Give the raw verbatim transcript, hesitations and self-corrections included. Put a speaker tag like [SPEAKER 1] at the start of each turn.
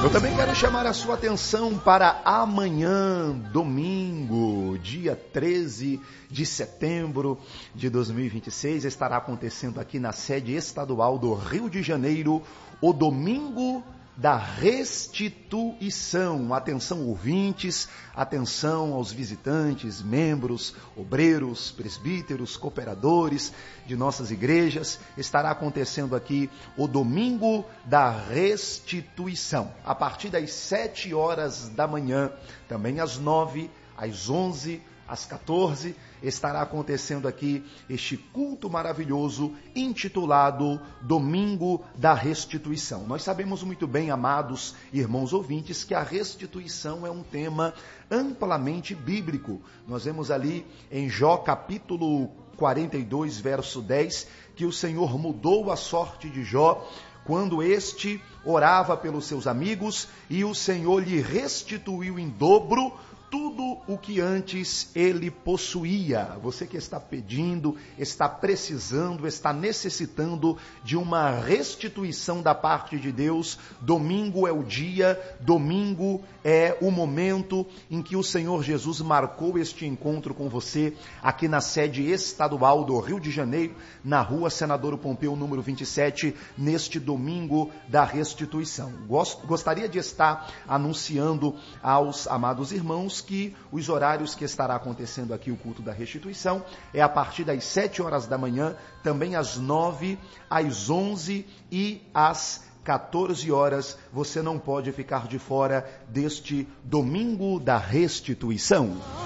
[SPEAKER 1] Eu também quero chamar a sua atenção para amanhã, domingo, dia treze de setembro de dois mil e vinte e seis, estará acontecendo aqui na sede estadual do Rio de Janeiro, o Domingo da Restituição. Atenção ouvintes, atenção aos visitantes, membros, obreiros, presbíteros, cooperadores de nossas igrejas. Estará acontecendo aqui o Domingo da Restituição, a partir das sete horas da manhã, também às nove, às onze, às quatorze, estará acontecendo aqui este culto maravilhoso intitulado Domingo da Restituição. Nós sabemos muito bem, amados irmãos ouvintes, que a restituição é um tema amplamente bíblico. Nós vemos ali em Jó capítulo quarenta e dois, verso dez, que o Senhor mudou a sorte de Jó quando este orava pelos seus amigos e o Senhor lhe restituiu em dobro tudo o que antes ele possuía. Você que está pedindo, está precisando, está necessitando de uma restituição da parte de Deus, domingo é o dia, domingo é o momento em que o Senhor Jesus marcou este encontro com você aqui na sede estadual do Rio de Janeiro, na rua Senador Pompeu, número vinte e sete, neste domingo da restituição. Gostaria de estar anunciando aos amados irmãos que os horários que estará acontecendo aqui o culto da restituição é a partir das sete horas da manhã, também às nove, às onze e às quatorze horas. Você não pode ficar de fora deste Domingo da Restituição.